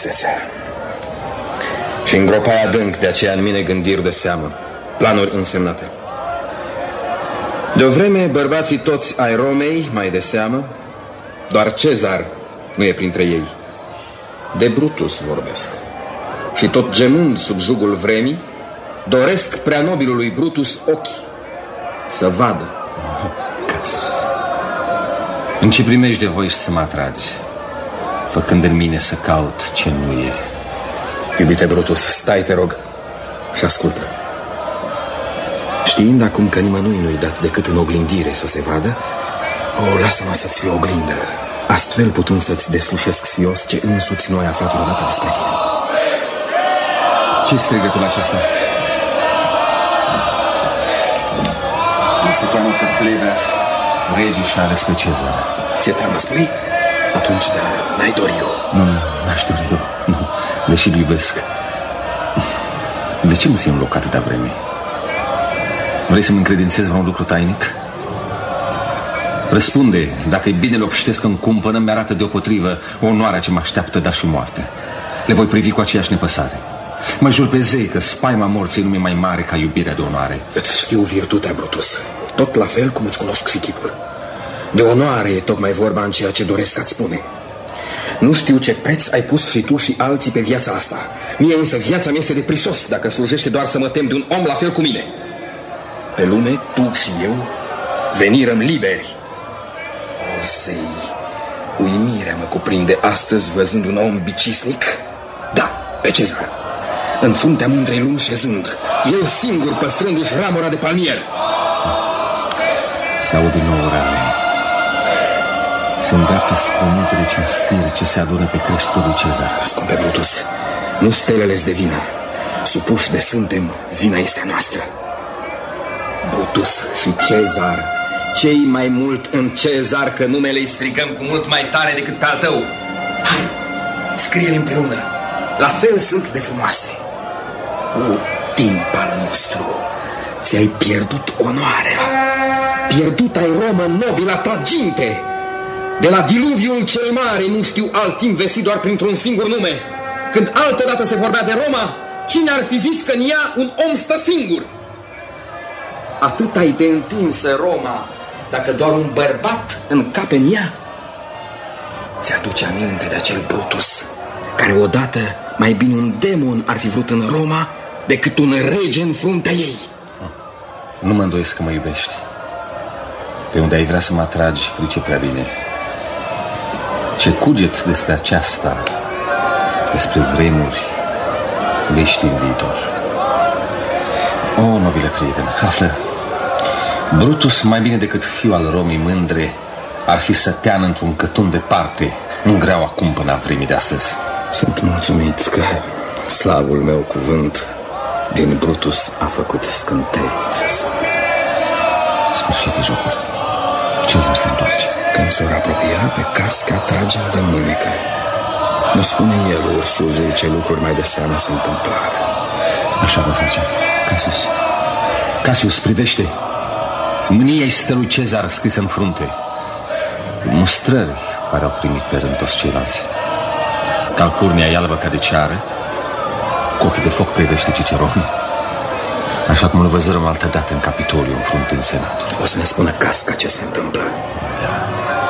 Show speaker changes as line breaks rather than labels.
tristețea. Și îngropai adânc de aceea în mine gândiri de seamă, planuri însemnate. De o vreme, bărbații toți ai Romei, mai de seamă, doar Cezar nu e printre ei. De Brutus vorbesc. Și tot gemând sub jugul vremii, doresc prea nobilului Brutus ochii să vadă.
Cassius, în ce primești de voi să mă atragi, făcând în mine să caut ce nu e?
Iubite Brutus, stai, te rog, și ascultă. Știind acum că nimănui nu-i dat decât în oglindire să se vadă, lasă-mă să-ți fiu oglindă, astfel putând să-ți deslușesc sfios ce însuți nu ai aflat vreodată despre tine.
Ce strigătul acesta? Mi se teamă că plebea regii și ales pe Cezar.
Ți-e teamă, spui? Atunci, da, n-ai dori eu.
Nu, n-aș dori eu, nu, deși îl iubesc. De ce mă ții în loc atâta vreme? Vrei să-mi încredințezi vreun lucru tainic? Răspunde, dacă-i bine lopșitesc în cumpănă, mi-arată deopotrivă onoarea ce mă așteaptă, dar și moarte. Le voi privi cu aceeași nepăsare. Mă jur pe zei că spaima morții nu mi-e mai mare ca iubirea de onoare.
Îți știu virtutea, Brutus, tot la fel cum îți cunosc și chipul. De onoare e tocmai vorba în ceea ce doresc a-ți spune. Nu știu ce preț ai pus și tu și alții pe viața asta. Mie însă viața mi este de prisos dacă slujește doar să mă tem de un om la fel cu mine. Pe lume, tu și eu venirăm liberi. O, zei, uimirea mă cuprinde astăzi văzând un om bicisnic. Da, pe Cezar, în fruntea mândrei luni șezând, el singur păstrându-și ramura de palmier.
Se aud din nou rame. Se îndreaptă spământul de cinstire ce se adună pe creștul lui Cezar.
Scumpe Brutus, nu stelele-s de vină. Supuși de suntem, vina este a noastră. Brutus și Cezar, cei mai mult în Cezar, că numele îi strigăm cu mult mai tare decât pe al tău. Hai, scrie-le împreună. La fel sunt de frumoase. O, timp al nostru, ți-ai pierdut onoarea. Pierdut ai Roma nobila ta ginte. De la diluviul cel mare nu știu alt timp vestit doar printr-un singur nume. Când altădată se vorbea de Roma, cine ar fi zis că în ea un om stă singur? Atât ai de întinsă Roma, dacă doar un bărbat încape în ea? Ți-aduce aminte de acel Brutus, care odată mai bine un demon ar fi vrut în Roma decât un rege în fruntea ei?
Nu mă îndoiesc că mă iubești. Pe unde ai vrea să mă atragi, pricep prea bine. Ce cuget despre aceasta, despre vremuri, vei ști în viitor. O, nobilă prieten, află, Brutus, mai bine decât fiul al Romei mândre, ar fi sătean într-un cătun departe, în greaua cumpăna vremii de astăzi.
Sunt mulțumit că slavul meu cuvânt din Brutus a făcut scântei să sară.
Sfârșit de jocul. Cezar se întoarce.
Când s-or apropia, pe casca trage de mânecă. Nu spune el, ursuzul, ce lucruri mai de seamă se întâmplară.
Așa va face. Cassius, Cassius, privește. Mânia este lui Cezar scrisă în frunte. Mustrări care au primit pe rând toți ceilalți. Calpurnia e albă ca de ceară. Cu ochii de foc privește Ciceron, așa cum îl văzurăm altădată în Capitoliu, înfruntând Senatul.
O să ne spună casca ce se întâmplă.
Da.